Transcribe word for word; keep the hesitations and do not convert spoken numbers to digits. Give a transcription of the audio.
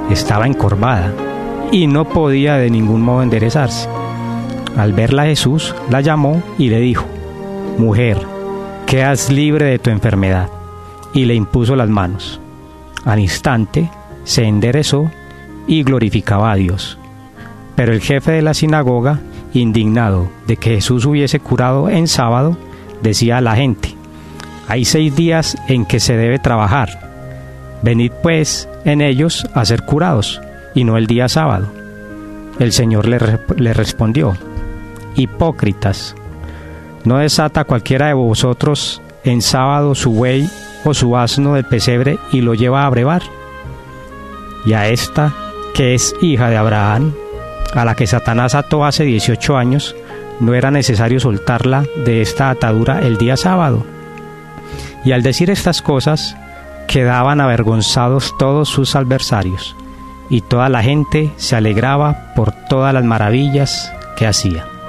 estaba encorvada y no podía de ningún modo enderezarse. Al verla Jesús la llamó y le dijo: «Mujer, quedas libre de tu enfermedad», y le impuso las manos. Al instante se enderezó y glorificaba a Dios. Pero el jefe de la sinagoga, indignado de que Jesús hubiese curado en sábado, decía a la gente: «Hay seis días en que se debe trabajar. Venid pues en ellos a ser curados, y no el día sábado». El Señor le, le respondió: «Hipócritas, ¿no desata cualquiera de vosotros en sábado su buey o su asno del pesebre y lo lleva a brevar? Y a esta, que es hija de Abraham, a la que Satanás ató hace dieciocho años, ¿no era necesario soltarla de esta atadura el día sábado?». Y al decir estas cosas, quedaban avergonzados todos sus adversarios, y toda la gente se alegraba por todas las maravillas que hacía.